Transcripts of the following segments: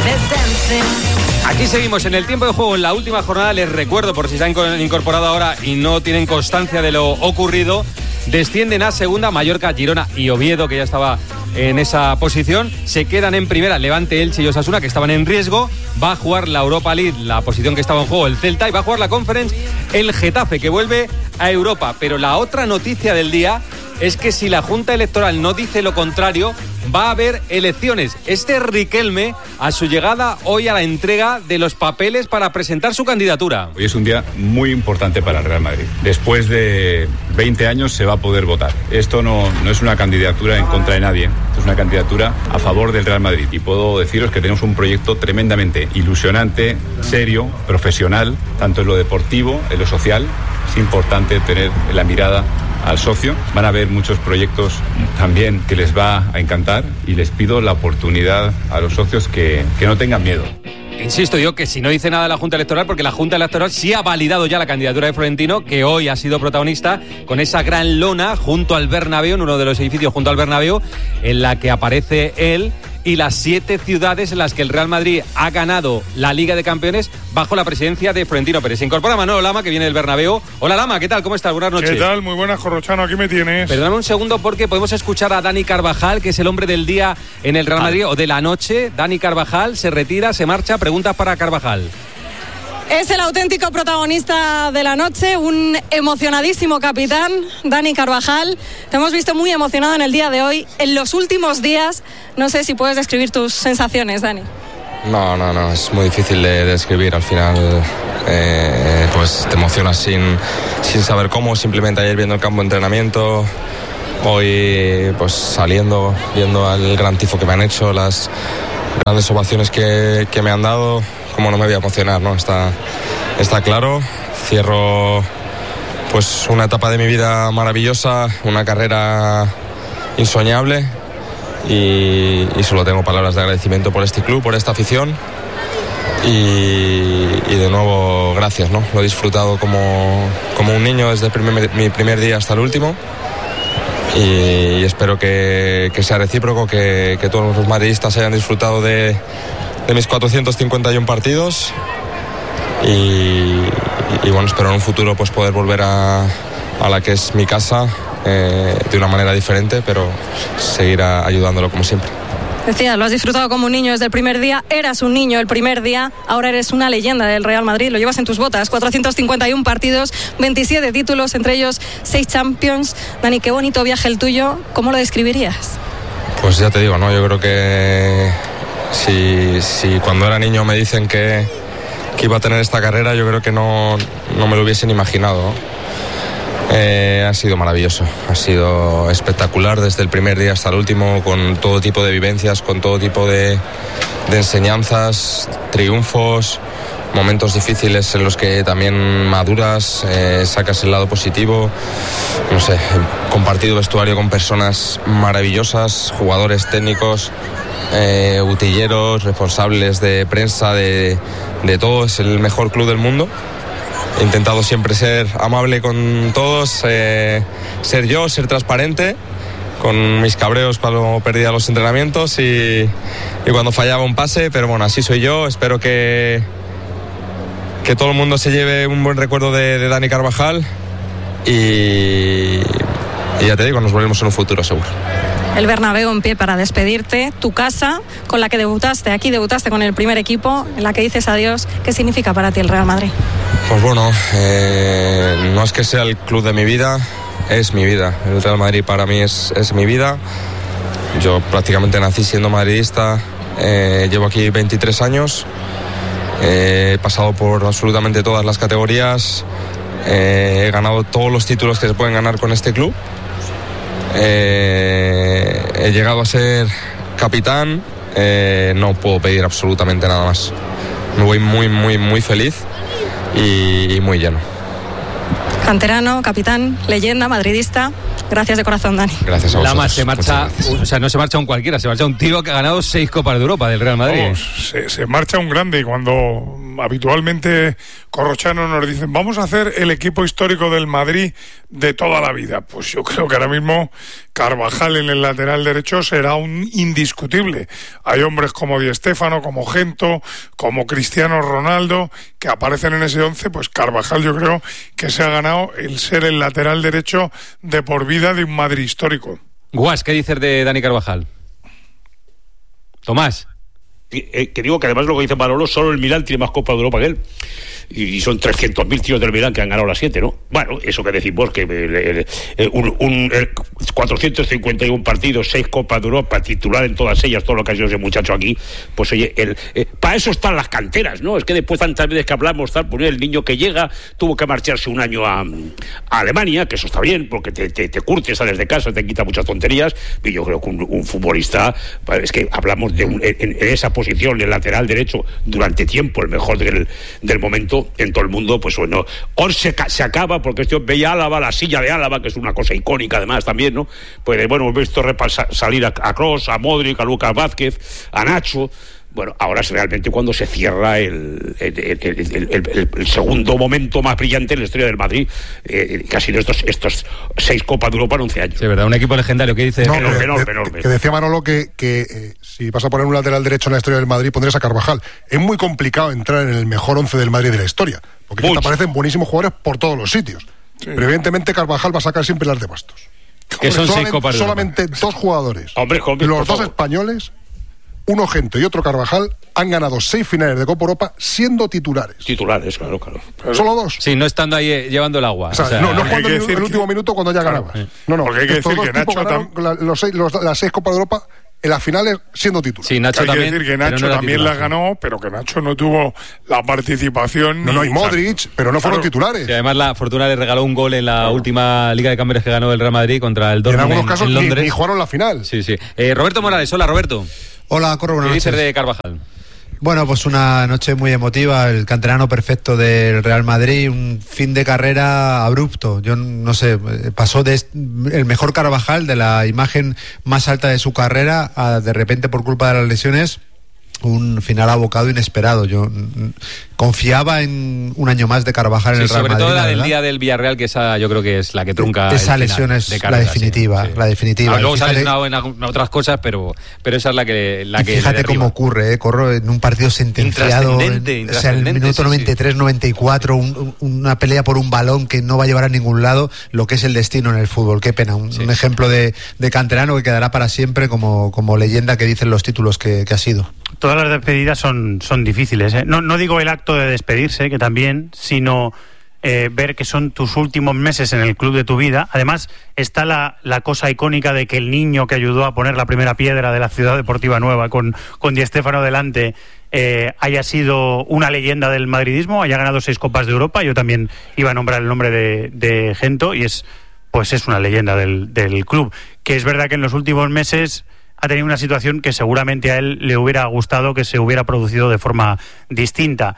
Aquí seguimos en el tiempo de juego, en la última jornada. Les recuerdo, por si se han incorporado ahora y no tienen constancia de lo ocurrido, descienden a segunda Mallorca, Girona y Oviedo, que ya estaba en esa posición. Se quedan en primera Levante, Elche y Osasuna, que estaban en riesgo. Va a jugar la Europa League, la posición que estaba en juego, el Celta, y va a jugar la Conference el Getafe, que vuelve a Europa. Pero la otra noticia del día es que si la Junta Electoral no dice lo contrario, va a haber elecciones. Riquelme, a su llegada hoy a la entrega de los papeles para presentar su candidatura. Hoy es un día muy importante para el Real Madrid. Después de 20 años se va a poder votar. Esto no es una candidatura en contra de nadie, es una candidatura a favor del Real Madrid. Y puedo deciros que tenemos un proyecto tremendamente ilusionante, serio, profesional, tanto en lo deportivo, en lo social. Es importante tener la mirada al socio. Van a haber muchos proyectos también que les va a encantar, y les pido la oportunidad a los socios que no tengan miedo. Insisto yo que si no dice nada la Junta Electoral, porque la Junta Electoral sí ha validado ya la candidatura de Florentino, que hoy ha sido protagonista con esa gran lona junto al Bernabéu, en uno de los edificios junto al Bernabéu, en la que aparece él y las 7 ciudades en las que el Real Madrid ha ganado la Liga de Campeones bajo la presidencia de Florentino Pérez. Se incorpora Manolo Lama, que viene del Bernabéu. Hola Lama, ¿qué tal? ¿Cómo estás? Buenas noches. ¿Qué tal? Muy buenas, Corrochano, aquí me tienes. Perdóname un segundo, porque podemos escuchar a Dani Carvajal, que es el hombre del día en el Real Madrid, o de la noche. Dani Carvajal se retira, se marcha. Preguntas para Carvajal. Es el auténtico protagonista de la noche, un emocionadísimo capitán, Dani Carvajal. Te hemos visto muy emocionado en el día de hoy. En los últimos días, no sé si puedes describir tus sensaciones, Dani. No, es muy difícil de describir. Al final, pues te emocionas sin saber cómo. Simplemente ayer viendo el campo de entrenamiento, hoy pues saliendo, viendo el gran tifo que me han hecho, las grandes ovaciones que me han dado. Cómo no me voy a emocionar, ¿no? Está claro. Cierro pues una etapa de mi vida maravillosa, una carrera insoñable, y solo tengo palabras de agradecimiento por este club, por esta afición, y de nuevo gracias, ¿no? Lo he disfrutado como un niño desde mi primer día hasta el último, y espero que sea recíproco, que todos los madridistas hayan disfrutado de mis 451 partidos, y bueno, espero en un futuro pues poder volver a la que es mi casa, de una manera diferente, pero seguir ayudándolo como siempre. Decía, lo has disfrutado como un niño desde el primer día. Eras un niño el primer día, ahora eres una leyenda del Real Madrid. Lo llevas en tus botas, 451 partidos, 27 títulos, entre ellos 6 Champions. Dani, qué bonito viaje el tuyo. ¿Cómo lo describirías? Pues ya te digo, ¿no? Yo creo que si cuando era niño me dicen que iba a tener esta carrera, yo creo que no me lo hubiesen imaginado, ¿no? Ha sido maravilloso, ha sido espectacular desde el primer día hasta el último, con todo tipo de vivencias, con todo tipo de enseñanzas, triunfos, momentos difíciles en los que también maduras, sacas el lado positivo. No sé, he compartido vestuario con personas maravillosas, jugadores técnicos, utilleros, responsables de prensa, de todo. Es el mejor club del mundo. He intentado siempre ser amable con todos, ser transparente, con mis cabreos cuando perdía los entrenamientos y cuando fallaba un pase, pero bueno, así soy yo. Espero que todo el mundo se lleve un buen recuerdo de Dani Carvajal, y ya te digo, nos volvemos en un futuro seguro. El Bernabéu en pie para despedirte, tu casa con la que debutaste, aquí debutaste con el primer equipo, en la que dices adiós. ¿Qué significa para ti el Real Madrid? Pues bueno, no es que sea el club de mi vida, es mi vida. El Real Madrid para mí es mi vida. Yo prácticamente nací siendo madridista, llevo aquí 23 años, he pasado por absolutamente todas las categorías, he ganado todos los títulos que se pueden ganar con este club. He llegado a ser capitán, no puedo pedir absolutamente nada más. Me voy muy feliz y muy lleno. Canterano, capitán, leyenda, madridista. Gracias de corazón, Dani. Gracias a vosotros. Lama se marcha, o sea, no se marcha un cualquiera, se marcha un tío que ha ganado 6 Copas de Europa del Real Madrid. Se marcha un grande, y cuando habitualmente, Corrochano, nos dicen, vamos a hacer el equipo histórico del Madrid de toda la vida. Pues yo creo que ahora mismo Carvajal en el lateral derecho será un indiscutible. Hay hombres como Di Stéfano, como Gento, como Cristiano Ronaldo, que aparecen en ese 11, pues Carvajal yo creo que se ha ganado el ser el lateral derecho de por vida de un Madrid histórico. Guas, ¿qué dices de Dani Carvajal? Tomás. Que digo que además lo que dice Manolo, solo el Milán tiene más Copa de Europa que él. Y son 300.000 tíos del Milán que han ganado las 7, ¿no? Bueno, eso que decimos, que 451 partidos, 6 Copas de Europa, titular en todas ellas, todo lo que ha sido ese muchacho aquí, pues oye, para eso están las canteras, ¿no? Es que después tantas veces que hablamos, tal, pues el niño que llega tuvo que marcharse un año a Alemania, que eso está bien, porque te curtes, sales de casa, te quita muchas tonterías, y yo creo que un futbolista, es que hablamos de en esa posición, el lateral derecho, durante tiempo, el mejor del momento en todo el mundo, pues bueno, se acaba, porque este veía Álava, la silla de Álava, que es una cosa icónica además también, ¿no? Pues bueno, hemos visto salir a Kroos, a Modric, a Lucas Vázquez, a Nacho. Bueno, ahora es realmente cuando se cierra el segundo momento más brillante en la historia del Madrid, que ha sido estos 6 Copas de Europa en 11 años. Sí, verdad, un equipo legendario. ¿Qué dice? Enorme. Que decía Manolo que si vas a poner un lateral derecho en la historia del Madrid, pondrías a Carvajal. Es muy complicado entrar en el mejor 11 del Madrid de la historia, porque te aparecen buenísimos jugadores por todos los sitios. Sí. Pero evidentemente Carvajal va a sacar siempre las de bastos. Que son 6 Copas de Europa. Solamente 2 jugadores. Hombre, los 2 españoles, uno Gento y otro Carvajal, han ganado 6 finales de Copa Europa siendo titulares. Titulares, claro. ¿Solo 2? Sí, no estando ahí llevando el agua. O sea, no jugando el último minuto cuando ya ganabas. No, porque hay que decir que Nacho las 6 Copas de Europa en las finales siendo titular. Sí, Nacho también. Hay que decir que Nacho también las ganó, pero que Nacho no tuvo la participación. No, y Modric, pero no fueron titulares. Sí, además la Fortuna le regaló un gol en la última Liga de Campeones que ganó el Real Madrid contra el Dortmund. En algunos casos en Londres. ni jugaron la final. Sí. Roberto Morales, hola Roberto. Hola, Corro, buenas noches. ¿Qué dices de Carvajal? Bueno, pues una noche muy emotiva, el canterano perfecto del Real Madrid, un fin de carrera abrupto. Yo no sé, pasó de el mejor Carvajal, de la imagen más alta de su carrera, a de repente por culpa de las lesiones un final abocado inesperado. Yo confiaba en un año más de Carvajal en el Real Madrid. Sobre todo la del día del Villarreal, que esa yo creo que es la que trunca. Esa lesión es la definitiva, la definitiva. Luego se ha lesionado en otras cosas, pero esa es la que fíjate cómo ocurre, Corro, en un partido sentenciado, en el minuto 93, 94, una pelea por un balón que no va a llevar a ningún lado, lo que es el destino en el fútbol. Qué pena, un ejemplo de canterano que quedará para siempre como leyenda que dicen los títulos que ha sido. Todas las despedidas son difíciles, ¿eh? No digo el acto de despedirse, que también, sino ver que son tus últimos meses en el club de tu vida. Además, está la cosa icónica de que el niño que ayudó a poner la primera piedra de la Ciudad Deportiva Nueva con Di Stéfano delante haya sido una leyenda del madridismo, haya ganado 6 Copas de Europa. Yo también iba a nombrar el nombre de Gento y es una leyenda del club. Que es verdad que en los últimos meses ha tenido una situación que seguramente a él le hubiera gustado que se hubiera producido de forma distinta.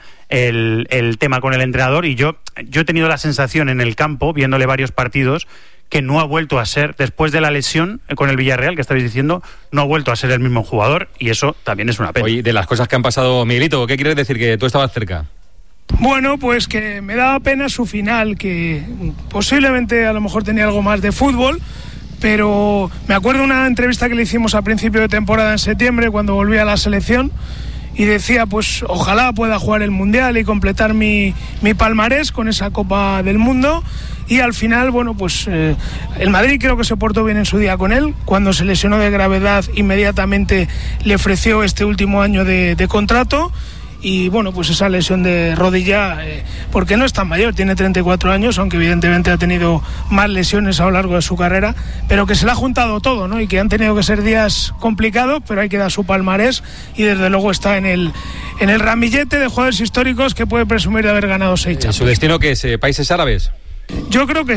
El tema con el entrenador, y yo he tenido la sensación en el campo, viéndole varios partidos, que no ha vuelto a ser, después de la lesión con el Villarreal, que estabais diciendo, no ha vuelto a ser el mismo jugador, y eso también es una pena. Oye, de las cosas que han pasado, Miguelito, ¿qué quieres decir? Que tú estabas cerca. Bueno, pues que me daba pena su final, que posiblemente a lo mejor tenía algo más de fútbol, pero me acuerdo una entrevista que le hicimos a principio de temporada en septiembre, cuando volví a la selección, y decía, pues ojalá pueda jugar el Mundial y completar mi palmarés con esa Copa del Mundo. Y al final, bueno, pues el Madrid creo que se portó bien en su día con él. Cuando se lesionó de gravedad, inmediatamente le ofreció este último año de contrato. Y bueno, pues esa lesión de rodilla, porque no es tan mayor, tiene 34 años, aunque evidentemente ha tenido más lesiones a lo largo de su carrera, pero que se le ha juntado todo, ¿no? Y que han tenido que ser días complicados, pero hay que dar su palmarés, y desde luego está en el ramillete de jugadores históricos que puede presumir de haber ganado 6 Champions. ¿Su destino qué es? ¿Países árabes? Yo creo que sí.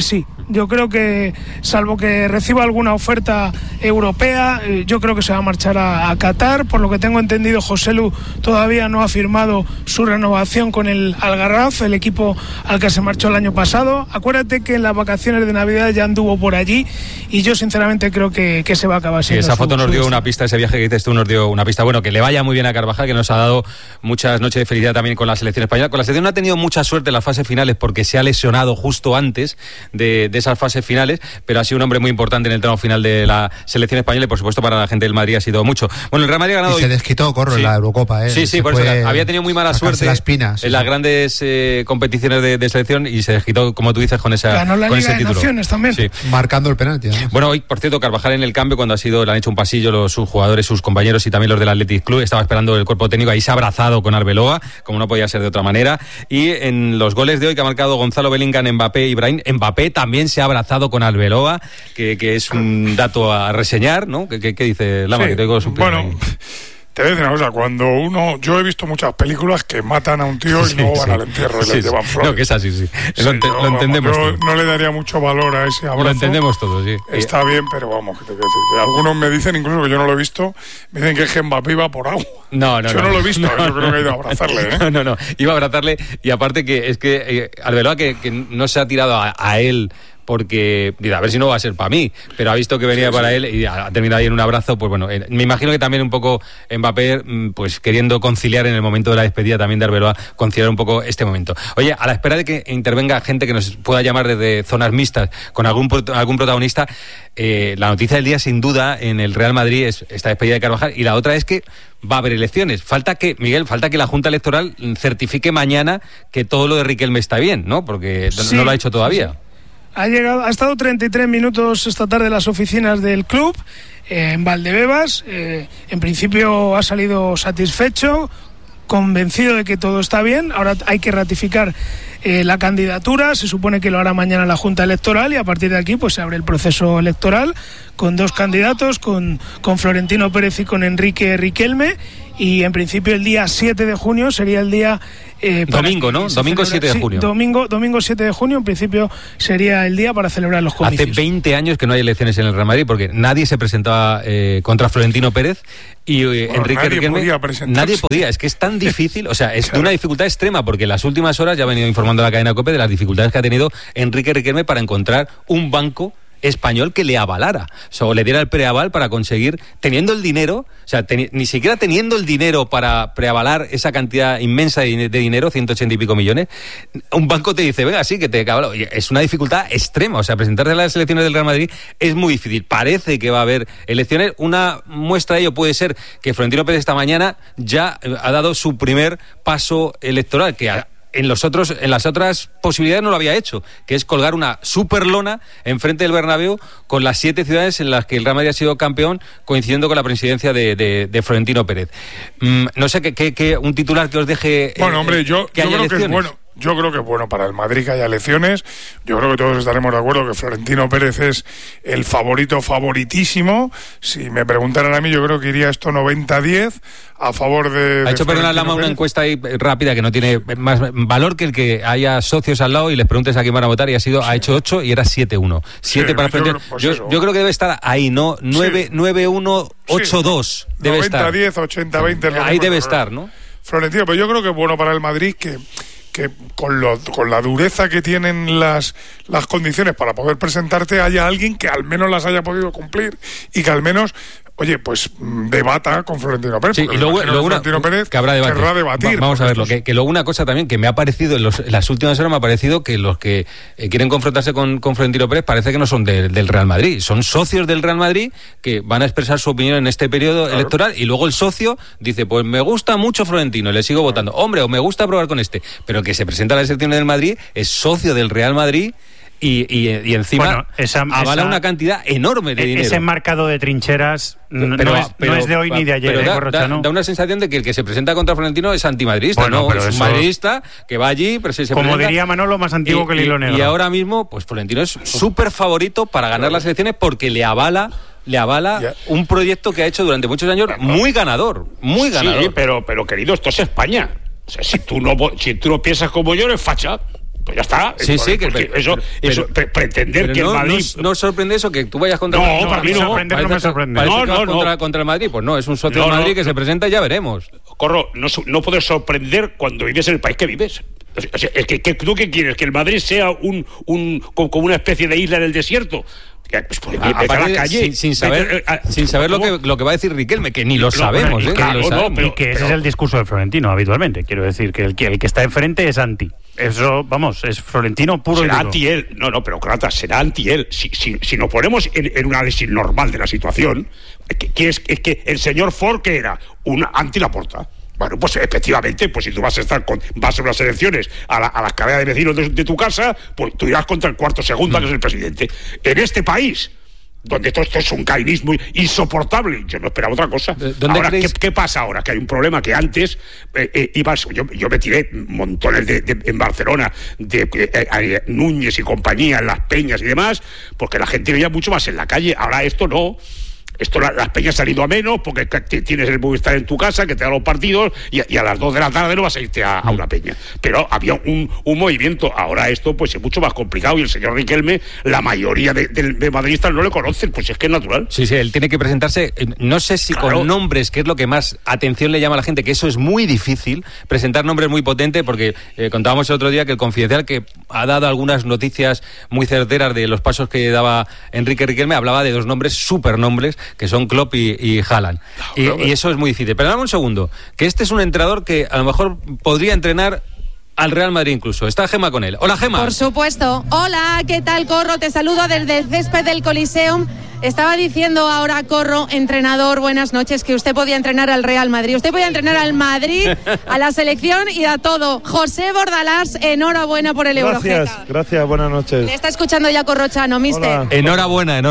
Yo creo que, salvo que reciba alguna oferta europea, yo creo que se va a marchar a Qatar. Por lo que tengo entendido, Joselu todavía no ha firmado su renovación con el Al-Garraf, el equipo al que se marchó el año pasado. Acuérdate que en las vacaciones de Navidad ya anduvo por allí y yo sinceramente creo que se va a acabar siendo. Esa foto nos dio una pista, ese viaje que dices tú nos dio una pista. Bueno, que le vaya muy bien a Carvajal, que nos ha dado muchas noches de felicidad también con la selección española. Con la selección no ha tenido mucha suerte en las fases finales porque se ha lesionado justo antes de esas fases finales, pero ha sido un hombre muy importante en el tramo final de la selección española y por supuesto para la gente del Madrid ha sido mucho. Bueno, el Real Madrid ha ganado. Y se desquitó en la Eurocopa, Sí, por eso había tenido muy mala suerte en las grandes competiciones de selección y se desquitó, como tú dices, con esa ganó la con Liga ese de título. Naciones también. Sí. Marcando el penalti. Bueno, hoy, por cierto, Carvajal en el cambio, cuando le han hecho un pasillo sus jugadores, sus compañeros y también los del Athletic Club, estaba esperando el cuerpo técnico, ahí se ha abrazado con Arbeloa, como no podía ser de otra manera. Y en los goles de hoy que ha marcado Gonzalo Bellingham, Mbappé y Brahim, Mbappé también se ha abrazado con Arbeloa, que es un dato a reseñar, ¿no? ¿Qué dice Lama? Sí, que te digo bueno, te voy a decir una cosa, yo he visto muchas películas que matan a un tío y luego van al entierro y le llevan flores. No, que es así, sí. Lo entendemos yo todos. no le daría mucho valor a ese abrazo. Lo entendemos todos, sí. Está bien, pero vamos, que te quiero decir que algunos me dicen, incluso que yo no lo he visto, me dicen que es que Mbappé iba por agua. No, yo no lo he visto, yo creo que ha ido a abrazarle, ¿eh? No, iba a abrazarle y aparte que es que Arbeloa que no se ha tirado a él porque, a ver si no va a ser para mí, pero ha visto que venía para él y ha terminado ahí en un abrazo, pues bueno, me imagino que también un poco Mbappé, pues queriendo conciliar en el momento de la despedida también de Arbeloa, conciliar un poco este momento. Oye, a la espera de que intervenga gente que nos pueda llamar desde zonas mixtas con algún protagonista, la noticia del día sin duda en el Real Madrid es esta despedida de Carvajal y la otra es que va a haber elecciones. Falta que la Junta Electoral certifique mañana que todo lo de Riquelme está bien, ¿no? Porque no lo ha hecho todavía. Sí. Ha estado 33 minutos esta tarde en las oficinas del club, en Valdebebas. En principio ha salido satisfecho, convencido de que todo está bien. Ahora hay que ratificar la candidatura, se supone que lo hará mañana la Junta Electoral y a partir de aquí pues se abre el proceso electoral con dos candidatos, con Florentino Pérez y con Enrique Riquelme, y en principio el día 7 de junio sería el día... domingo, ¿no? Domingo 7 de junio. Domingo 7 de junio en principio sería el día para celebrar los comicios. Hace 20 años que no hay elecciones en el Real Madrid porque nadie se presentaba contra Florentino Pérez y Enrique Riquelme. Nadie podía, es que es tan difícil, o sea, es de una dificultad extrema porque en las últimas horas ya ha venido informando la cadena COPE de las dificultades que ha tenido Enrique Riquelme para encontrar un banco español que le avalara, o le diera el preaval para conseguir, teniendo el dinero, o sea, ni siquiera teniendo el dinero para preavalar esa cantidad inmensa de dinero, 180 y pico millones, un banco te dice, venga, sí, que te cabalo. Es una dificultad extrema, o sea, presentarse a las elecciones del Real Madrid es muy difícil. Parece que va a haber elecciones. Una muestra de ello puede ser que Florentino Pérez esta mañana ya ha dado su primer paso electoral, que en las otras posibilidades no lo había hecho, que es colgar una superlona enfrente del Bernabéu con las 7 ciudades en las que el Real Madrid ha sido campeón, coincidiendo con la presidencia de Florentino Pérez. No sé, un titular que os deje... Bueno, hombre, yo creo que es bueno. Yo creo que es bueno para el Madrid que haya elecciones. Yo creo que todos estaremos de acuerdo que Florentino Pérez es el favoritísimo. Si me preguntaran a mí, yo creo que iría esto 90-10 a favor de... Ha hecho, perdona, Lama, una encuesta ahí rápida que no tiene más valor que el que haya socios al lado y les preguntes a quién van a votar, y ha hecho 8 y era 7-1. 7 para Florentino. Yo creo que debe estar ahí, ¿no? 9-1, 8-2 debe estar. 90-10, 80-20. Ahí debe estar, ¿no? Florentino, pero yo creo que es bueno para el Madrid que con la dureza que tienen las condiciones para poder presentarte haya alguien que al menos las haya podido cumplir y que al menos, oye, pues debata con Florentino Pérez. Sí, y luego Florentino Pérez que habrá debate. Querrá debatir. Vamos a verlo. Que luego una cosa también que me ha parecido en las últimas horas, me ha parecido que los que quieren confrontarse con Florentino Pérez parece que no son del Real Madrid, son socios del Real Madrid que van a expresar su opinión en este periodo electoral, y luego el socio dice, pues me gusta mucho Florentino, le sigo votando, hombre, o me gusta probar con este, pero que se presenta a las elecciones del Madrid es socio del Real Madrid. Y encima avala una cantidad enorme de dinero. Ese enmarcado de trincheras no es de hoy ni de ayer, da una sensación de que el que se presenta contra Florentino es antimadridista, ¿no? Es un madridista que va allí, pero se como presenta, diría Manolo, más antiguo que el hilo negro. Y ahora mismo, pues Florentino es súper favorito para ganar las elecciones porque le avala un proyecto que ha hecho durante muchos años muy ganador. Sí, pero querido, esto es España. O sea, si tú no piensas como yo, eres facha. Pues ya está. Sí, pretender que el Madrid... No sorprende eso, que tú vayas contra el Madrid. No, para mí no. No me sorprende. Contra el Madrid. Pues no, es un socio del Madrid que se presenta y ya veremos. Corro, no puedes sorprender cuando vives en el país que vives. O sea, es que ¿tú qué quieres? ¿Que el Madrid sea como una especie de isla en el desierto? Pues, a la calle, sin saber lo que va a decir Riquelme, que ni lo sabemos. Y que ese es el discurso del Florentino habitualmente. Quiero decir que el que está enfrente es anti. Eso, vamos, es Florentino puro. Será anti él. No, pero Crata, será anti él. Si nos ponemos en un análisis normal de la situación, es que el señor Ford, que era un anti-Laporta. Bueno, pues efectivamente, pues si tú vas a unas elecciones a las carreras de vecinos de tu casa, pues tú irás contra el cuarto segunda, que es el presidente. En este país, donde todo esto es un cainismo insoportable, yo no esperaba otra cosa. Ahora, ¿qué pasa ahora? Que hay un problema que antes yo me tiré montones en Barcelona de Núñez y compañía, en Las Peñas y demás, porque la gente veía mucho más en la calle. Ahora esto no. Las peñas han ido a menos porque tienes el Movistar en tu casa que te da los partidos y a las 2 de la tarde no vas a irte a una peña. Pero había un movimiento. Ahora esto pues es mucho más complicado y el señor Riquelme, la mayoría de madridistas no le conocen, pues es que es natural. Sí, él tiene que presentarse, no sé si con nombres, que es lo que más atención le llama a la gente, que eso es muy difícil, presentar nombres muy potentes, porque contábamos el otro día que el Confidencial, que ha dado algunas noticias muy certeras de los pasos que daba Enrique Riquelme, hablaba de 2 nombres, supernombres, que son Klopp y Haaland. Y eso es muy difícil. Pero dame un segundo, que este es un entrenador que a lo mejor podría entrenar al Real Madrid incluso. Está Gemma con él. Hola, Gemma. Por supuesto. Hola, ¿qué tal, Corro? Te saludo desde el césped del Coliseum. Estaba diciendo ahora, Corro, entrenador, buenas noches, que usted podía entrenar al Real Madrid. Usted podía entrenar al Madrid, a la selección y a todo. José Bordalás, enhorabuena por el Eurogeta. Gracias, buenas noches. Le está escuchando ya Corrochano, mister. Enhorabuena.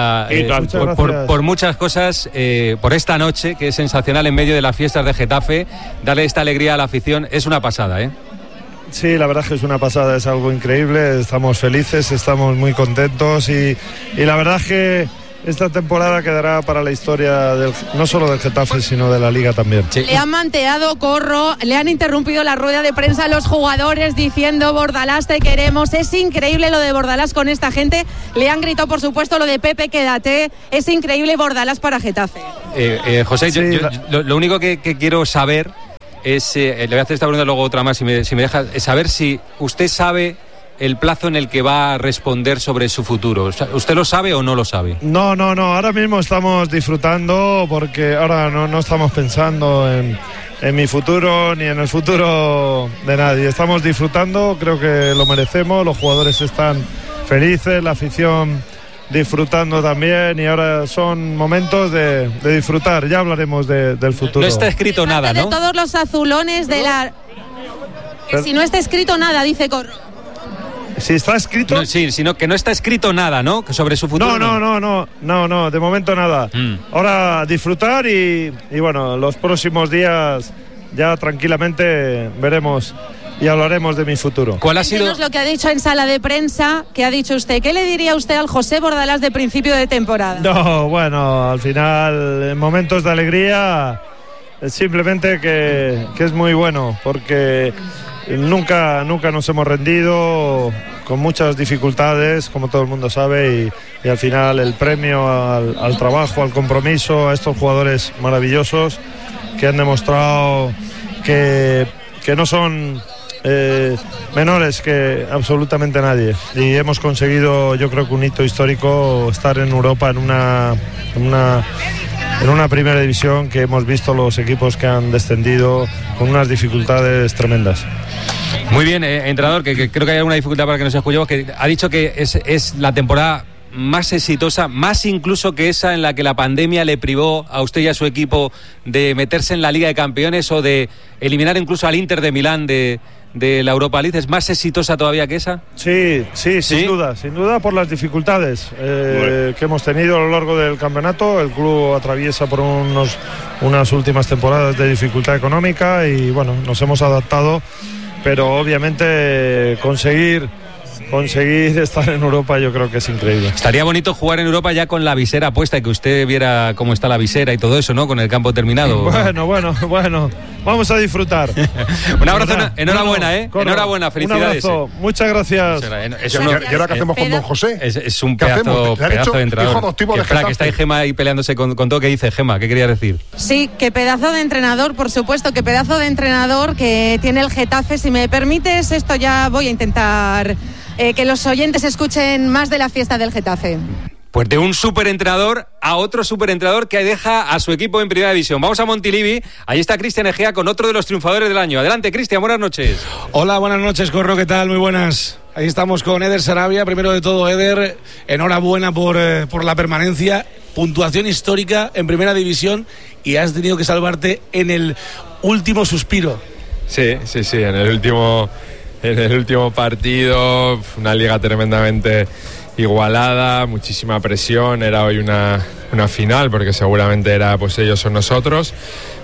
Por muchas cosas, por esta noche, que es sensacional en medio de las fiestas de Getafe. Darle esta alegría a la afición es una pasada, ¿eh? Sí, la verdad es que es una pasada, es algo increíble, estamos felices, estamos muy contentos y la verdad es que esta temporada quedará para la historia no solo del Getafe, sino de la Liga también. Sí. Le han manteado, Corro, le han interrumpido la rueda de prensa a los jugadores diciendo Bordalás te queremos. Es increíble lo de Bordalás con esta gente. Le han gritado, por supuesto, lo de Pepe, quédate. Es increíble Bordalás para Getafe. José, sí, lo único que quiero saber es, le voy a hacer esta pregunta luego otra más si me deja, es saber si usted sabe el plazo en el que va a responder sobre su futuro. ¿Usted lo sabe o no lo sabe? No, ahora mismo estamos disfrutando porque ahora no estamos pensando en mi futuro ni en el futuro de nadie. Estamos disfrutando, creo que lo merecemos, los jugadores están felices, la afición disfrutando también y ahora son momentos de disfrutar. Ya hablaremos del futuro. No está escrito nada, ¿no? De todos los azulones de la... Si no está escrito nada, dice Corro. Si está escrito... No, sí, sino que no está escrito nada, ¿no? Sobre su futuro. No, de momento nada. Ahora disfrutar y bueno, los próximos días ya tranquilamente veremos y hablaremos de mi futuro. ¿Cuál ha sido lo que ha dicho en sala de prensa? ¿Qué ha dicho usted? ¿Qué le diría usted al José Bordalás de principio de temporada? No, bueno, al final, en momentos de alegría, simplemente que es muy bueno, porque nunca nos hemos rendido, con muchas dificultades, como todo el mundo sabe, y al final el premio al trabajo, al compromiso, a estos jugadores maravillosos que han demostrado que no son menores que absolutamente nadie, y hemos conseguido, yo creo que un hito histórico, estar en Europa en una primera división que hemos visto los equipos que han descendido con unas dificultades tremendas. Muy bien, entrenador, que creo que hay alguna dificultad para que nos escuchemos, que ha dicho que es la temporada más exitosa, más incluso que esa en la que la pandemia le privó a usted y a su equipo de meterse en la Liga de Campeones o de eliminar incluso al Inter de Milán de la Europa League. ¿Es más exitosa todavía que esa? Sí, sin duda por las dificultades que hemos tenido a lo largo del campeonato. El club atraviesa por unas últimas temporadas de dificultad económica y bueno, nos hemos adaptado, pero obviamente conseguir conseguir estar en Europa yo creo que es increíble. Estaría bonito jugar en Europa ya con la visera puesta y que usted viera cómo está la visera y todo eso, ¿no? Con el campo terminado. Bueno, vamos a disfrutar. Un abrazo, enhorabuena, ¿eh? Corro. Enhorabuena, felicidades. Un abrazo, muchas gracias. ¿Y ahora qué hacemos con don José? Es un pedazo de entrenador. Que está ahí Gema ahí peleándose con todo. ¿Qué dice Gema? ¿Qué quería decir? Sí, qué pedazo de entrenador, por supuesto, qué pedazo de entrenador que tiene el Getafe. Si me permites, esto ya voy a intentar que los oyentes escuchen más de la fiesta del Getafe. Pues de un superentrenador a otro superentrenador que deja a su equipo en primera división. Vamos a Montilivi, ahí está Cristian Egea con otro de los triunfadores del año. Adelante, Cristian, buenas noches. Hola, buenas noches, Corro, ¿qué tal? Muy buenas. Ahí estamos con Eder Sarabia. Primero de todo, Eder, enhorabuena por la permanencia, puntuación histórica en primera división y has tenido que salvarte en el último suspiro. Sí, en el último partido, una liga tremendamente igualada, muchísima presión, era hoy una final porque seguramente era pues ellos o nosotros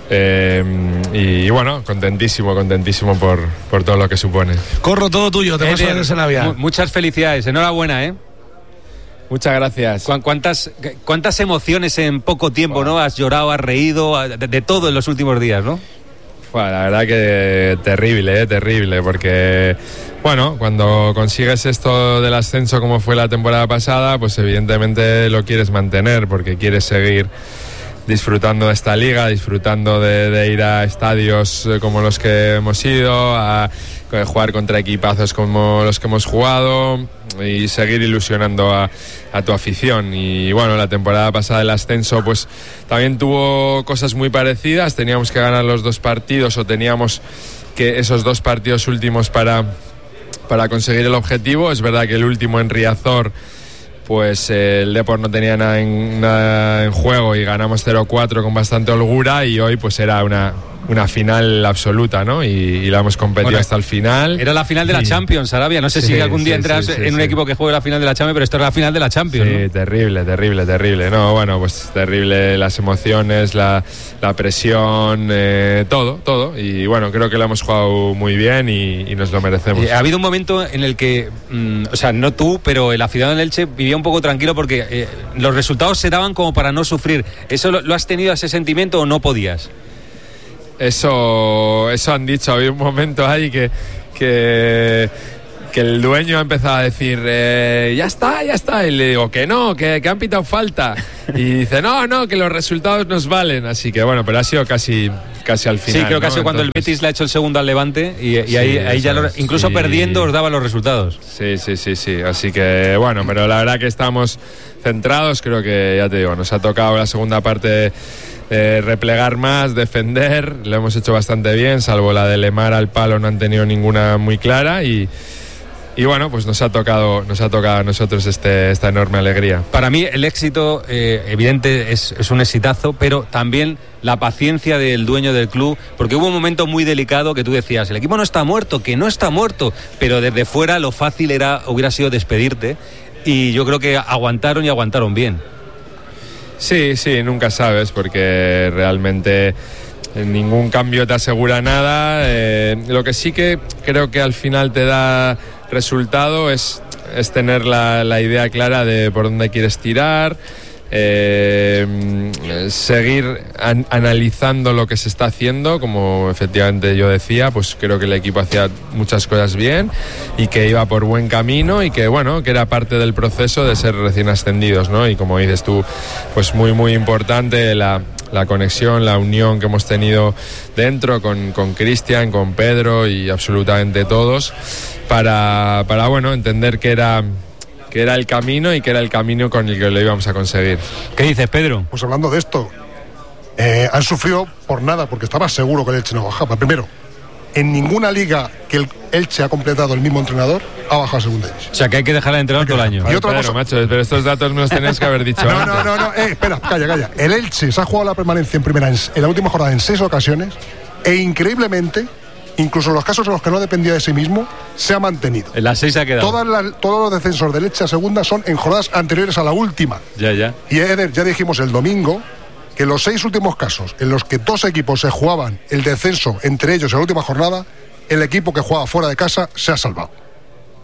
y bueno, contentísimo por todo lo que supone. Corro, todo tuyo, te paso de Sarabia. Muchas felicidades, enhorabuena, Muchas gracias. ¿Cuántas emociones en poco tiempo, ¿no? Has llorado, has reído, de todo en los últimos días, ¿no? Bueno, la verdad que terrible, porque bueno, cuando consigues esto del ascenso como fue la temporada pasada, pues evidentemente lo quieres mantener porque quieres seguir disfrutando de esta liga, disfrutando de ir a estadios como los que hemos ido, a jugar contra equipazos como los que hemos jugado y seguir ilusionando a tu afición. Y bueno, la temporada pasada el ascenso pues también tuvo cosas muy parecidas, teníamos que ganar los 2 partidos o teníamos que esos 2 partidos últimos para conseguir el objetivo. Es verdad que el último en Riazor pues el Depor no tenía nada en juego y ganamos 0-4 con bastante holgura y hoy pues era una final absoluta, ¿no? Y la hemos competido hasta el final. Era la final de la Champions, Sarabia. No sé si algún día entras en un equipo que juegue la final de la Champions, pero esto era la final de la Champions. Sí, ¿no? Terrible. No, bueno, pues terrible las emociones, la presión, todo. Y bueno, creo que lo hemos jugado muy bien y nos lo merecemos. Ha habido un momento en el que, o sea, no tú, pero el aficionado en Elche vivía un poco tranquilo porque los resultados se daban como para no sufrir. ¿Eso lo has tenido, ese sentimiento, o no podías? Eso han dicho. Había un momento ahí que el dueño ha empezado a decir ya está, y le digo que no, que han pitado falta, y dice no, que los resultados nos valen, así que bueno, pero ha sido casi al final. Sí, creo que ha sido cuando el Betis le ha hecho el segundo al Levante y ahí ya incluso perdiendo os daba los resultados. Sí, así que bueno, pero la verdad que estamos centrados. Creo que, ya te digo, nos ha tocado la segunda parte replegar más, defender, lo hemos hecho bastante bien, salvo la de Lemar al palo, no han tenido ninguna muy clara y bueno, pues nos ha tocado a nosotros esta enorme alegría. Para mí el éxito evidente es un exitazo, pero también la paciencia del dueño del club, porque hubo un momento muy delicado que tú decías, el equipo no está muerto, que no está muerto, pero desde fuera lo fácil hubiera sido despedirte, y yo creo que aguantaron bien. Sí, nunca sabes, porque realmente ningún cambio te asegura nada. Lo que sí que creo que al final te da resultado es tener la idea clara de por dónde quieres tirar, seguir analizando lo que se está haciendo, como efectivamente yo decía, pues creo que el equipo hacía muchas cosas bien y que iba por buen camino y que bueno, que era parte del proceso de ser recién ascendidos, ¿no? Y como dices tú, pues muy importante la conexión, la unión que hemos tenido dentro con Cristian, con Pedro y absolutamente todos para bueno, entender que era el camino y que era el camino con el que lo íbamos a conseguir. ¿Qué dices, Pedro? Pues hablando de esto, han sufrido por nada, porque estaba seguro que el Elche no bajaba. Primero, en ninguna liga que el Elche ha completado el mismo entrenador ha bajado a segunda división. O sea, que hay que dejar al entrenador todo el año. Y otra cosa, macho, pero estos datos me los tenéis que haber dicho antes. No, espera, calla. El Elche se ha jugado la permanencia en primera en la última jornada en 6 ocasiones e increíblemente, incluso en los casos en los que no dependía de sí mismo, se ha mantenido. En las 6 ha quedado. Todos los descensos del Elche a segunda son en jornadas anteriores a la última. Ya. Y Eder, ya dijimos el domingo que los 6 últimos casos en los que 2 equipos se jugaban el descenso entre ellos en la última jornada, el equipo que jugaba fuera de casa se ha salvado.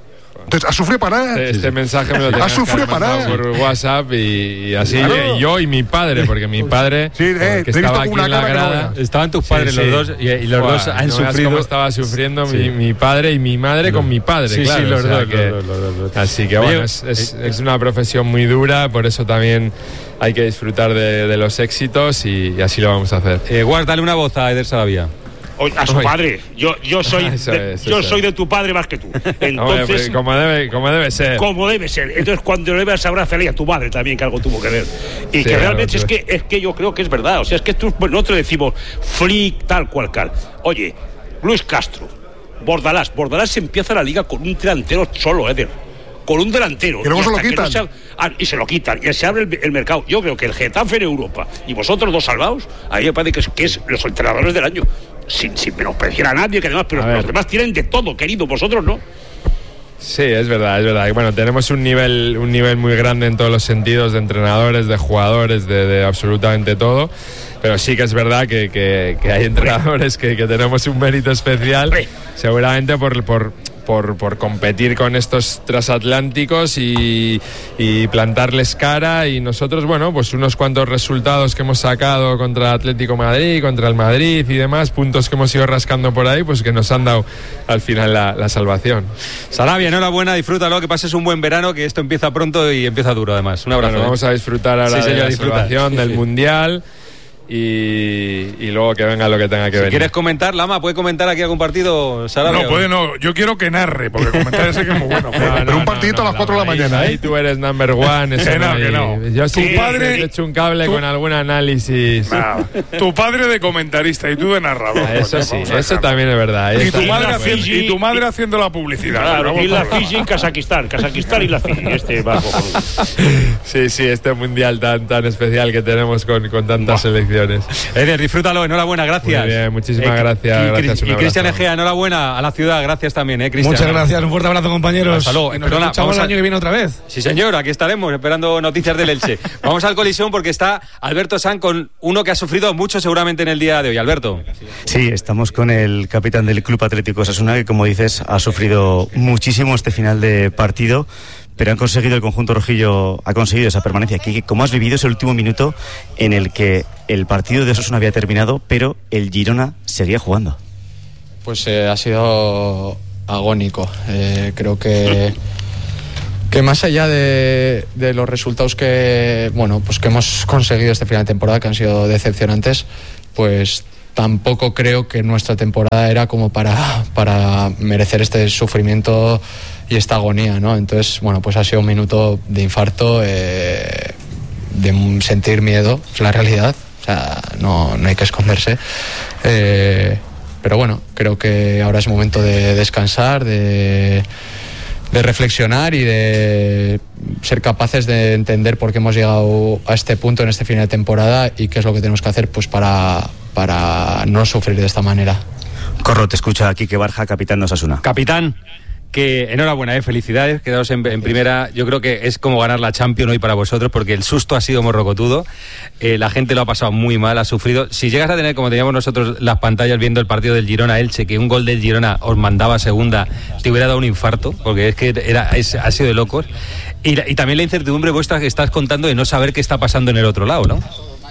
Entonces, a sufrir para Este mensaje me lo tenía que mandar por WhatsApp y así, claro. Yo y mi padre, porque mi padre que estaba aquí en la grada. Estaban tus padres los dos y los dos han sufrido. Cómo estaba sufriendo mi padre y mi madre con mi padre, claro. Los dos. Así que bueno, es una profesión muy dura, por eso también hay que disfrutar de los éxitos y así lo vamos a hacer. Guard, dale una voz a Eder Sarabia. A su padre. Yo soy de tu padre más que tú. Entonces, como debe ser. Como debe ser. Entonces, cuando le veas abrazarle a tu madre también, que algo tuvo que ver. Y que realmente es que yo creo que es verdad. O sea, es que nosotros decimos freak, tal cual. Oye, Luis Castro, Bordalás empieza la liga con un delantero solo, Eder. Con un delantero. Y luego se lo quitan. Y se lo quitan. Y se abre el mercado. Yo creo que el Getafe en Europa y vosotros dos salvados, ahí me parece que es los entrenadores del año. Sin menospreciar a nadie, que además, pero los demás tienen de todo, querido, vosotros no. Sí, es verdad. Y bueno, tenemos un nivel muy grande en todos los sentidos, de entrenadores, de jugadores, de absolutamente todo. Pero sí que es verdad que hay entrenadores que tenemos un mérito especial, seguramente por competir con estos transatlánticos y plantarles cara, y nosotros, bueno, pues unos cuantos resultados que hemos sacado contra Atlético Madrid, contra el Madrid y demás, puntos que hemos ido rascando por ahí, pues que nos han dado al final la salvación. Sarabia, enhorabuena, disfrútalo, que pases un buen verano, que esto empieza pronto y empieza duro además. Un abrazo. Bueno, vamos a disfrutar ahora de la salvación, del Mundial. Y luego que venga lo que tenga que venir. ¿Quieres comentar, Lama? ¿Puede comentar aquí algún partido, Sarabia? No. Yo quiero que narre, porque comentar ese que es muy bueno. Pero un partidito a las 4 de la mañana. Ahí tú eres number one. Que no. Yo sí he hecho un cable con algún análisis. Tu padre de comentarista y tú de narrador. Eso sí, eso también es verdad. Y tu madre haciendo la publicidad. Claro, y la Fiji en Kazajistán y la Fiji. Sí, este mundial tan especial que tenemos con tantas selecciones. Eder, disfrútalo, enhorabuena, gracias. Muy bien, muchísimas gracias. Y Cristian Egea, enhorabuena a la ciudad, gracias también, Cristian. Muchas gracias, un fuerte abrazo, compañeros. Hasta luego. Nos escuchamos el año que viene otra vez. Sí, señor, aquí estaremos esperando noticias del Elche. Vamos al Coliseum porque está Alberto Sanz con uno que ha sufrido mucho seguramente en el día de hoy. Alberto. Sí, estamos con el capitán del Club Atlético Osasuna, que como dices ha sufrido muchísimo este final de partido, pero el conjunto rojillo ha conseguido esa permanencia. Aquí, ¿cómo has vivido ese último minuto en el que el partido de Osasuna había terminado, pero el Girona seguía jugando? Pues ha sido agónico. Creo que más allá de los resultados que hemos conseguido este final de temporada, que han sido decepcionantes, pues tampoco creo que nuestra temporada era como para merecer este sufrimiento y esta agonía, ¿no? Entonces, pues ha sido un minuto de infarto, de sentir miedo, es la realidad. O sea, no hay que esconderse. Pero bueno, creo que ahora es momento de descansar, de reflexionar y de ser capaces de entender por qué hemos llegado a este punto en este final de temporada y qué es lo que tenemos que hacer pues para no sufrir de esta manera. Corro, te escucha Quique Barja, capitán de Osasuna. Capitán, que enhorabuena, felicidades, quedaros en primera. Yo creo que es como ganar la Champions hoy para vosotros, porque el susto ha sido morrocotudo, la gente lo ha pasado muy mal, ha sufrido. Si llegas a tener, como teníamos nosotros las pantallas viendo el partido del Girona-Elche, que un gol del Girona os mandaba a segunda, te hubiera dado un infarto, porque es que ha sido de locos. Y también la incertidumbre vuestra que estás contando de no saber qué está pasando en el otro lado, ¿no?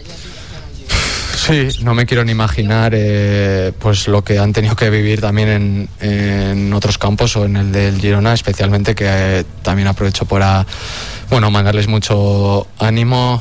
Sí, no me quiero ni imaginar pues lo que han tenido que vivir también en otros campos o en el del Girona, especialmente, que también aprovecho para mandarles mucho ánimo.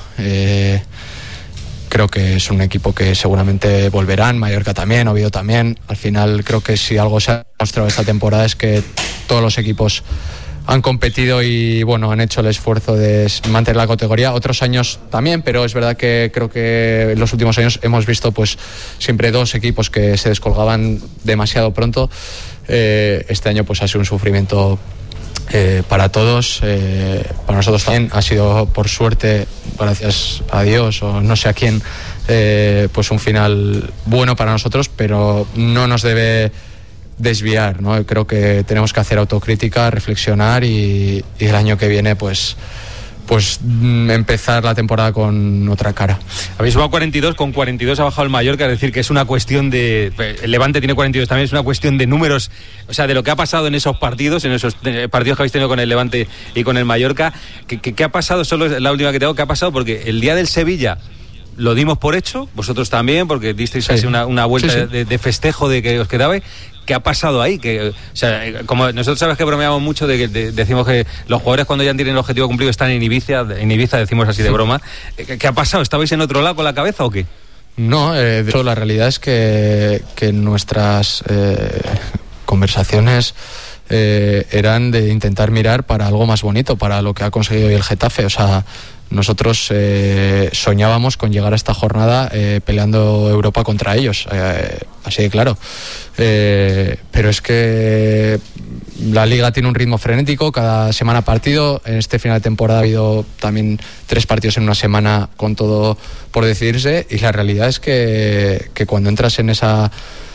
Creo que es un equipo que seguramente volverán, Mallorca también, Oviedo también. Al final creo que si algo se ha demostrado esta temporada es que todos los equipos han competido y han hecho el esfuerzo de mantener la categoría. Otros años también, pero es verdad que creo que en los últimos años hemos visto pues siempre dos equipos que se descolgaban demasiado pronto. Este año pues ha sido un sufrimiento para todos, para nosotros también. Ha sido, por suerte, gracias a Dios o no sé a quién, pues un final bueno para nosotros, pero no nos debe desviar, ¿no? Creo que tenemos que hacer autocrítica, reflexionar y el año que viene pues pues empezar la temporada con otra cara. Habéis jugado 42, con 42 ha bajado el Mallorca, es decir, que es una cuestión de... El Levante tiene 42 también, es una cuestión de números, o sea, de lo que ha pasado en esos partidos que habéis tenido con el Levante y con el Mallorca. ¿Qué ha pasado? Solo es la última que tengo. ¿Qué ha pasado? Porque el día del Sevilla lo dimos por hecho, vosotros también, porque disteis así una vuelta de festejo de que os quedabais. ¿Qué ha pasado ahí? O sea, como nosotros sabes que bromeamos mucho de que decimos que los jugadores cuando ya tienen el objetivo cumplido están en Ibiza, decimos así de broma. ¿Qué ha pasado? ¿Estabais en otro lado con la cabeza o qué? No, de hecho la realidad es que nuestras conversaciones eran de intentar mirar para algo más bonito, para lo que ha conseguido hoy el Getafe. O sea, nosotros soñábamos con llegar a esta jornada peleando Europa contra ellos, así de claro. Pero es que la Liga tiene un ritmo frenético, cada semana partido. En este final de temporada ha habido también 3 partidos en una semana con todo por decidirse, y la realidad es que cuando entras en esa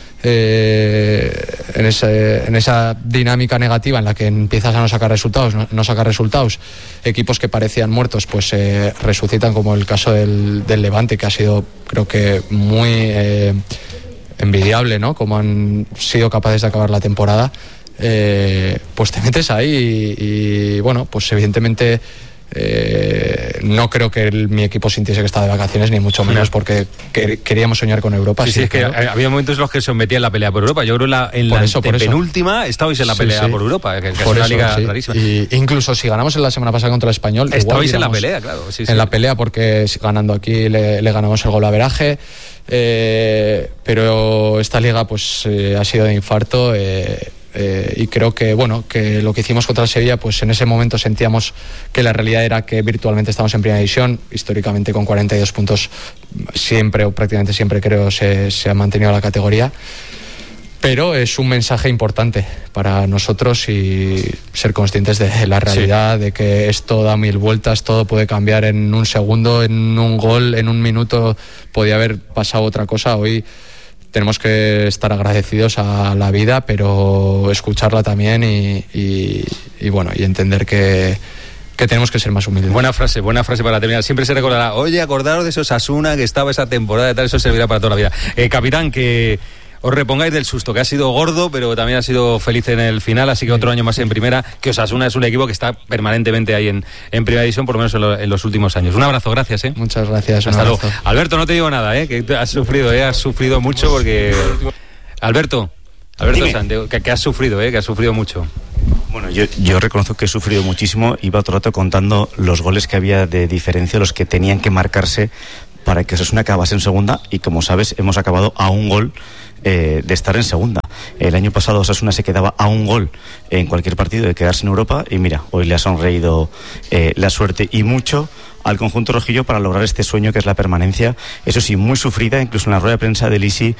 dinámica negativa en la que empiezas a no sacar resultados, equipos que parecían muertos pues resucitan, como el caso del Levante, que ha sido, creo que muy envidiable, ¿no? Como han sido capaces de acabar la temporada. Pues te metes ahí y bueno, pues evidentemente no creo que mi equipo sintiese que estaba de vacaciones, ni mucho menos, porque queríamos soñar con Europa. Sí, es que había momentos en los que se os metía en la pelea por Europa. Yo creo en la penúltima estabais en la pelea por Europa, que es una liga rarísima. Y incluso si ganamos en la semana pasada contra el Español, estabais en la pelea, claro. En la pelea, porque ganando aquí le ganamos el golaveraje. Pero esta liga pues ha sido de infarto, y creo que que lo que hicimos contra el Sevilla, pues en ese momento sentíamos que la realidad era que virtualmente estamos en primera división. Históricamente con 42 puntos siempre o prácticamente siempre creo se ha mantenido la categoría, pero es un mensaje importante para nosotros y ser conscientes de la realidad, de que esto da 1000 vueltas, todo puede cambiar en un segundo, en un gol, en un minuto podía haber pasado otra cosa. Hoy tenemos que estar agradecidos a la vida, pero escucharla también y entender que tenemos que ser más humildes. Buena frase para terminar. Siempre se recordará, oye, acordaros de esos Osasuna que estaba esa temporada y tal, eso servirá para toda la vida. Capitán, que os repongáis del susto, que ha sido gordo, pero también ha sido feliz en el final, así que otro año más en primera, que Osasuna es un equipo que está permanentemente ahí en primera división, por lo menos en los últimos años. Un abrazo, gracias. Muchas gracias. Hasta luego. Alberto, no te digo nada, que has sufrido mucho, porque... Alberto Sanz, que has sufrido, que has sufrido mucho. Bueno, yo reconozco que he sufrido muchísimo. Iba todo el rato contando los goles que había de diferencia, los que tenían que marcarse para que Osasuna acabase en segunda, y como sabes, hemos acabado a un gol de estar en segunda. El año pasado Osasuna se quedaba a un gol en cualquier partido de quedarse en Europa, y mira, hoy le ha sonreído la suerte y mucho al conjunto rojillo para lograr este sueño que es la permanencia. Eso sí, muy sufrida. Incluso en la rueda de prensa de Lisi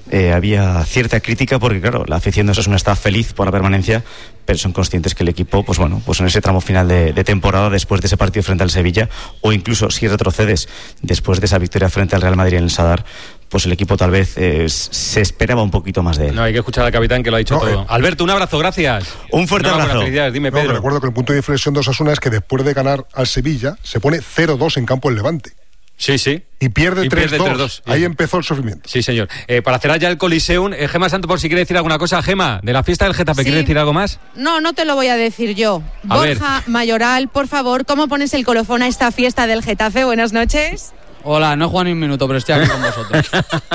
había cierta crítica, porque claro, la afición de Osasuna está feliz por la permanencia, pero son conscientes que el equipo, pues en ese tramo final de temporada, después de ese partido frente al Sevilla, o incluso si retrocedes después de esa victoria frente al Real Madrid en el Sadar, pues el equipo tal vez se esperaba un poquito más de él. No, hay que escuchar al capitán, que lo ha dicho todo. Alberto, un abrazo, gracias. Un fuerte abrazo. Dime, Pedro. Recuerdo que el punto de inflexión de Osasuna es que después de ganar al Sevilla se pone 0-2 en campo el Levante. Sí. Y pierde 3-2. Ahí empezó el sufrimiento. Sí, señor. Para cerrar ya el Coliseum, Gema Santos, por si quiere decir alguna cosa. Gema, de la fiesta del Getafe, ¿quiere decir algo más? No te lo voy a decir yo. Borja Mayoral, por favor, ¿cómo pones el colofón a esta fiesta del Getafe? Buenas noches. Hola, no he jugado ni un minuto, pero estoy aquí con vosotros.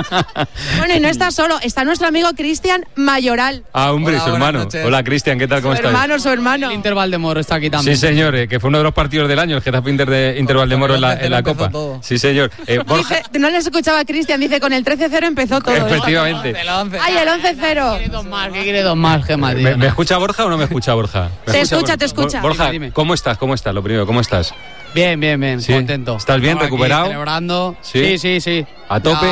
Bueno, y no está solo, está nuestro amigo Cristian Mayoral. Ah, hombre, hola, su hermano. noches. Hola, Cristian, ¿qué tal? ¿Cómo estás? Su hermano. El Inter Valdemoro está aquí también. Sí, señor, que fue uno de los partidos del año, el Getafe Inter Valdemoro en la Copa. Todo. Sí, señor. Borja... Dice, no les escuchaba a Cristian, dice, con el 13-0 empezó todo. Efectivamente. Ay, el 11-0. ¿Qué quiere dos más, Gema, tío? ¿Me escucha Borja o no me escucha Borja? Te escucha. Borja, Dime. ¿cómo estás? Lo primero, ¿cómo estás? Bien, ¿Sí? contento. ¿Estás bien, recuperado? Celebrando. Sí. ¿A tope?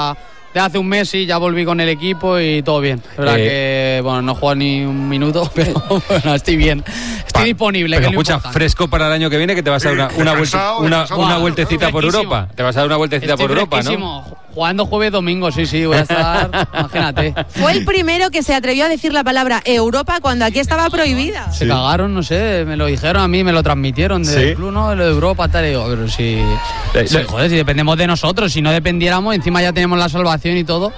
De hace un mes ya volví con el equipo y todo bien. La verdad que, no he jugado ni un minuto, pero bueno, estoy bien. Estoy disponible. Pero que es escucha, importante. fresco para el año que viene, que te vas a dar una vueltecita por Europa. Te vas a dar una vueltecita por Europa, ¿no? jugando jueves, domingo, sí, voy a estar, imagínate. Fue el primero que se atrevió a decir la palabra Europa cuando aquí estaba prohibida. Se cagaron, no sé, me lo dijeron a mí, me lo transmitieron del club, ¿no? De lo de Europa, tal, y digo, pero si joder, si dependemos de nosotros, si no dependiéramos, encima ya tenemos la salvación y todo.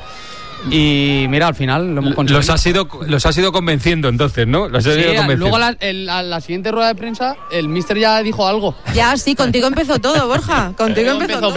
Y mira, al final lo hemos conseguido. Los has ido convenciendo entonces, ¿no? Los has ido convenciendo. Luego a la siguiente rueda de prensa el míster ya dijo algo. Ya, sí, contigo empezó todo, Borja. Contigo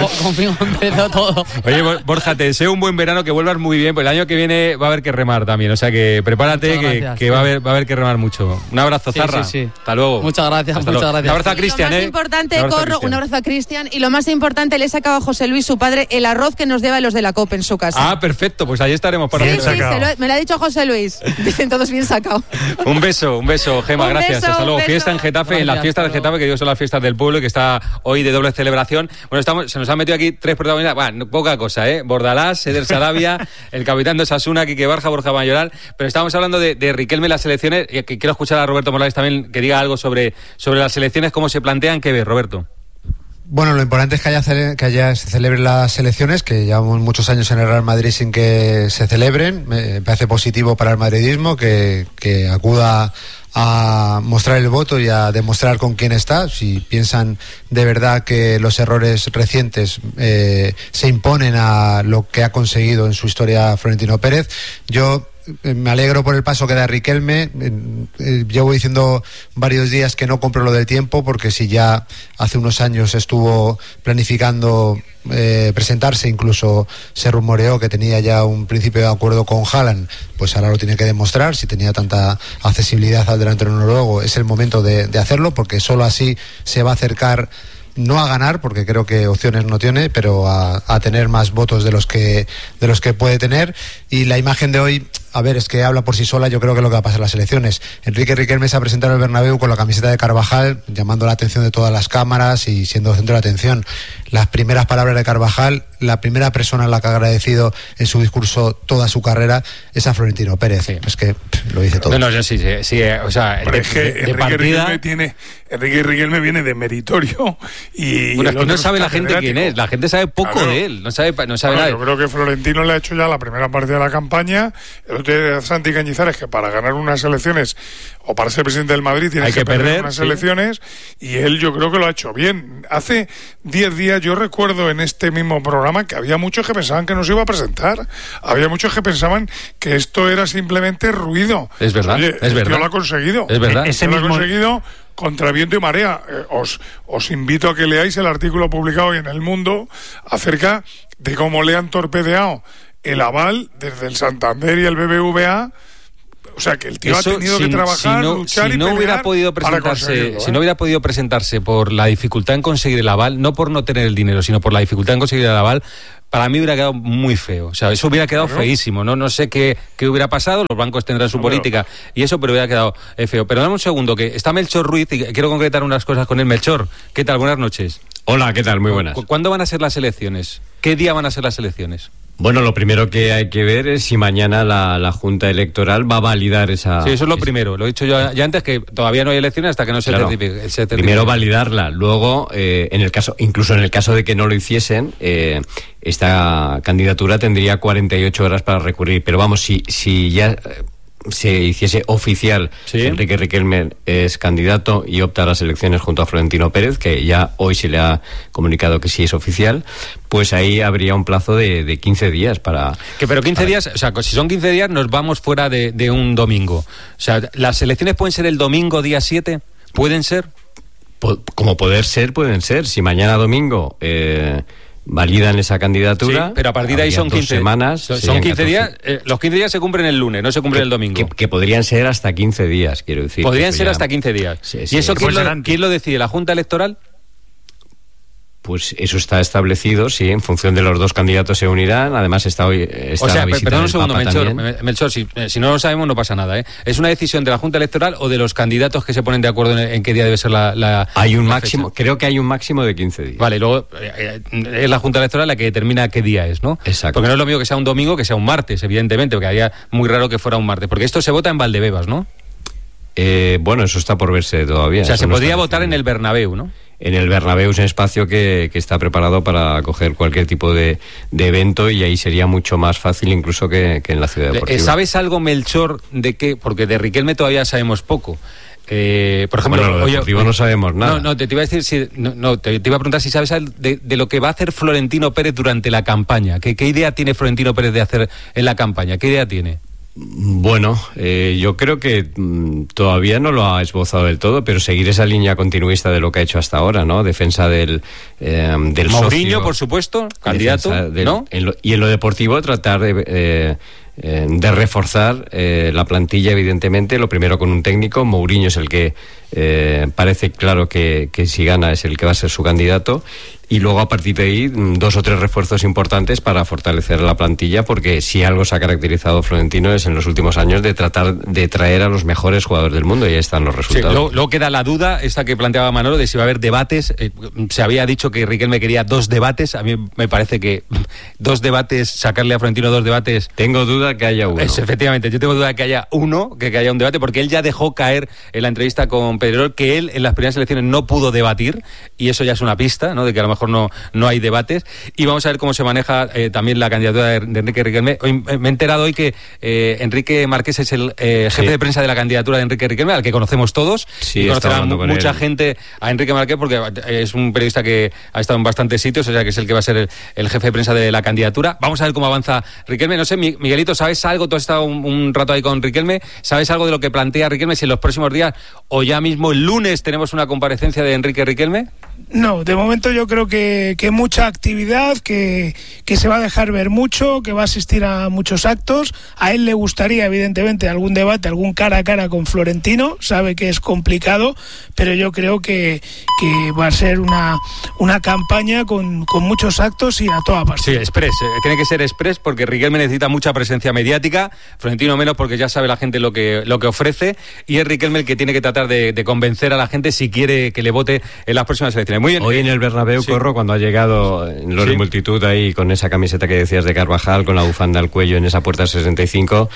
empezó todo. Oye, Borja, te deseo un buen verano, que vuelvas muy bien, pues el año que viene va a haber que remar también, o sea que prepárate, que va a haber que remar mucho. Un abrazo, Zarra. Sí. Hasta luego. Muchas gracias. Un abrazo a Cristian, Lo más importante, Corro, un abrazo a Cristian, y lo más importante, le he sacado a José Luis, su padre, el arroz que nos deba los de la COP en su casa. Ah, perfecto, pues ahí estaremos para me lo ha dicho José Luis. Dicen todos bien sacado. Un beso, Gema, gracias. Hasta luego. Fiesta en Getafe, en la fiesta de Getafe, que digo son las fiestas del pueblo y que está hoy de doble celebración. Bueno, se nos han metido aquí 3 protagonistas. Bueno, poca cosa, ¿eh? Bordalás, Eder Sarabia, el capitán de Osasuna, Quique Barja, Borja Mayoral. Pero estamos hablando de Riquelme en las selecciones, y que quiero escuchar a Roberto Morales también que diga algo sobre las selecciones, cómo se plantean. ¿Qué ves, Roberto? Bueno, lo importante es que se celebren las elecciones, que llevamos muchos años en el Real Madrid sin que se celebren. Me parece positivo para el madridismo que acuda a mostrar el voto y a demostrar con quién está. Si piensan de verdad que los errores recientes se imponen a lo que ha conseguido en su historia Florentino Pérez, yo me alegro por el paso que da Riquelme. Llevo diciendo varios días que no compro lo del tiempo, porque si ya hace unos años estuvo planificando presentarse, incluso se rumoreó que tenía ya un principio de acuerdo con Haaland, pues ahora lo tiene que demostrar. Si tenía tanta accesibilidad al delantero noruego, es el momento de hacerlo, porque solo así se va a acercar, no a ganar, porque creo que opciones no tiene, pero a tener más votos de los que puede tener. Y la imagen de hoy, a ver, es que habla por sí sola. Yo creo que lo que va a pasar en las elecciones. Enrique Riquelme se ha presentado en el Bernabéu con la camiseta de Carvajal, llamando la atención de todas las cámaras y siendo centro de atención. Las primeras palabras de Carvajal, la primera persona a la que ha agradecido en su discurso toda su carrera, es a Florentino Pérez. Sí. Es que lo dice todo. No, sí, o sea, Enrique Riquelme viene de meritorio y bueno, es que no sabe la gente quién es. La gente sabe poco de él, no sabe nada. Yo creo que Florentino le ha hecho ya la primera parte de la campaña. El otro día de Santi Cañizares, que para ganar unas elecciones o para ser presidente del Madrid tienes que perder unas elecciones, y él yo creo que lo ha hecho bien. Hace 10 días yo recuerdo en este mismo programa que había muchos que pensaban que no se iba a presentar, había muchos que pensaban que esto era simplemente ruido. Es verdad, Oye, es verdad. Lo ha conseguido. Es verdad. Lo ha conseguido contra viento y marea. Os invito a que leáis el artículo publicado hoy en El Mundo acerca de cómo le han torpedeado el aval desde el Santander y el BBVA. O sea, que el tío ha tenido que trabajar, luchar y pelear para conseguirlo. Si no hubiera podido presentarse por la dificultad en conseguir el aval, no por no tener el dinero, sino por la dificultad en conseguir el aval, para mí hubiera quedado muy feo. O sea, eso hubiera quedado feísimo. No sé qué hubiera pasado, los bancos tendrán su política y eso, pero hubiera quedado feo. Pero dame un segundo, que está Melchor Ruiz y quiero concretar unas cosas con él. Melchor, ¿qué tal? Buenas noches. Hola, ¿qué tal? Muy buenas. ¿Cuándo van a ser las elecciones? ¿Qué día van a ser las elecciones? Bueno, lo primero que hay que ver es si mañana la Junta Electoral va a validar esa... Sí, eso es lo primero. Lo he dicho yo ya antes, que todavía no hay elecciones hasta que no se certifique. Primero validarla. Luego, incluso en el caso de que no lo hiciesen, esta candidatura tendría 48 horas para recurrir. Pero vamos, si ya se hiciese oficial, Enrique Riquelme es candidato y opta a las elecciones junto a Florentino Pérez, que ya hoy se le ha comunicado que sí es oficial, pues ahí habría un plazo de 15 días para... Pero 15 días, o sea, si son 15 días nos vamos fuera de un domingo. O sea, ¿las elecciones pueden ser el domingo día 7? ¿Pueden ser? Como pueden ser. Si mañana domingo... validan esa candidatura. Sí, pero a partir de ahí son 15 semanas. Son 15 días. Los 15 días se cumplen el lunes, no se cumplen el domingo. Que podrían ser hasta 15 días, quiero decir. Podrían ser hasta 15 días. Sí, ¿y eso quién lo decide? ¿La Junta Electoral? Pues eso está establecido, sí, en función de los dos candidatos se unirán. Además está hoy la visita perdón un segundo, Melchor, Melchor, si no lo sabemos no pasa nada, ¿eh? ¿Es una decisión de la Junta Electoral o de los candidatos que se ponen de acuerdo en qué día debe ser la Hay un la máximo, fecha? Creo que hay un máximo de 15 días. Vale, luego es la Junta Electoral la que determina qué día es, ¿no? Exacto. Porque no es lo mismo que sea un domingo que sea un martes, evidentemente, porque haría muy raro que fuera un martes, porque esto se vota en Valdebebas, ¿no? Bueno, eso está por verse todavía. O sea, se podría votar en el Bernabéu, ¿no? el Bernabéu es un espacio que está preparado para acoger cualquier tipo de evento, y ahí sería mucho más fácil incluso que en la Ciudad Deportiva. ¿Sabes algo, Melchor, de qué? Porque de Riquelme todavía sabemos poco. Por ejemplo, bueno, deportivo no sabemos nada. No, te iba a decir, te iba a preguntar si sabes de lo que va a hacer Florentino Pérez durante la campaña. ¿Qué idea tiene Florentino Pérez de hacer en la campaña? ¿Qué idea tiene? Bueno, yo creo que todavía no lo ha esbozado del todo, pero seguir esa línea continuista de lo que ha hecho hasta ahora, ¿no? Defensa del Mourinho, socio, por supuesto, candidato, ¿no? Y en lo deportivo tratar de reforzar la plantilla, evidentemente, lo primero con un técnico. Mourinho es el que parece claro que si gana es el que va a ser su candidato, y luego a partir de ahí 2 o 3 refuerzos importantes para fortalecer la plantilla, porque si algo se ha caracterizado Florentino es en los últimos años de tratar de traer a los mejores jugadores del mundo, y ahí están los resultados. Luego queda la duda, esta que planteaba Manolo, de si va a haber debates. Se había dicho que Riquelme quería 2 debates, a mí me parece que 2 debates, sacarle a Florentino 2 debates... Tengo duda que haya uno. Efectivamente, yo tengo duda de que haya uno, que haya un debate, porque él ya dejó caer en la entrevista con Pedrerol que él en las primeras elecciones no pudo debatir, y eso ya es una pista, ¿no?, de que a lo mejor no hay debates. Y vamos a ver cómo se maneja también la candidatura de Enrique Riquelme. Hoy, me he enterado hoy que Enrique Marqués es el jefe de prensa de la candidatura de Enrique Riquelme, al que conocemos todos. Sí, y conocerá mucha él. gente a Enrique Marqués, porque es un periodista que ha estado en bastantes sitios, o sea que es el que va a ser el jefe de prensa de la candidatura. Vamos a ver cómo avanza Riquelme. No sé, Miguelito, ¿sabes algo? Tú has estado un rato ahí con Riquelme. ¿Sabes algo de lo que plantea Riquelme? Si en los próximos días o ya mismo el lunes tenemos una comparecencia de Enrique Riquelme. No, de momento yo creo que mucha actividad, que se va a dejar ver mucho, que va a asistir a muchos actos. A él le gustaría, evidentemente, algún debate, algún cara a cara con Florentino. Sabe que es complicado, pero yo creo que va a ser una campaña con muchos actos y a toda parte. Sí, express. Tiene que ser express, porque Riquelme necesita mucha presencia mediática, Florentino menos, porque ya sabe la gente lo que ofrece, y es Riquelme el que tiene que tratar de convencer a la gente si quiere que le vote en las próximas elecciones. Muy bien. Hoy en el Bernabéu, sí. Corro, cuando ha llegado en los de multitud ahí con esa camiseta que decías de Carvajal, con la bufanda al cuello en esa puerta 65,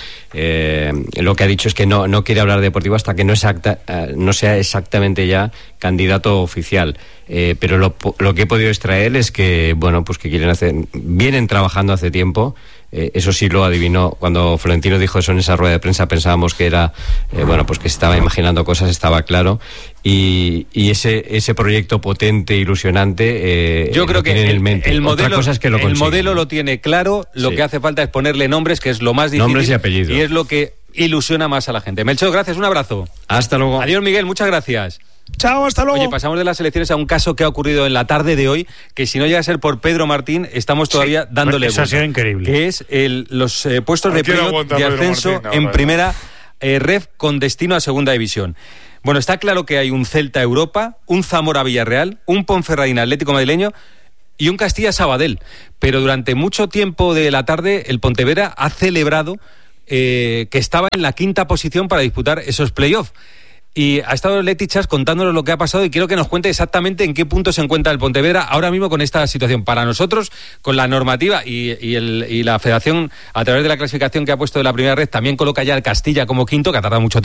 lo que ha dicho es que no quiere hablar de deportivo hasta que no sea exactamente ya candidato oficial. Pero lo que he podido extraer es que, bueno, pues que vienen trabajando hace tiempo. Eso sí lo adivinó cuando Florentino dijo eso en esa rueda de prensa. Pensábamos que era pues que estaba imaginando cosas, estaba claro, y ese proyecto potente, ilusionante, yo creo que tiene en mente. El modelo, otra cosa es que lo consiga. El modelo lo tiene claro, lo que hace falta es ponerle nombres, que es lo más difícil, nombres y apellidos, y es lo que ilusiona más a la gente. Melchor, gracias, un abrazo. Hasta luego. Adiós, Miguel, muchas gracias. Chao, hasta luego. Oye, pasamos de las elecciones a un caso que ha ocurrido en la tarde de hoy, que si no llega a ser por Pedro Martín, estamos todavía dándole eso vuelta. Ha sido increíble. Que es puestos de playoff de ascenso Martín, en primera ref con destino a segunda división. Bueno, está claro que hay un Celta Europa, un Zamora Villarreal, un Ponferradina Atlético Madrileño y un Castilla Sabadell. Pero durante mucho tiempo de la tarde el Pontevedra ha celebrado que estaba en la quinta posición para disputar esos playoffs. Y ha estado Leti Chas contándonos lo que ha pasado, y quiero que nos cuente exactamente en qué punto se encuentra el Pontevedra ahora mismo con esta situación. Para nosotros, con la normativa y la federación, a través de la clasificación que ha puesto de la primera red, también coloca ya el Castilla como quinto, que ha tardado mucho tiempo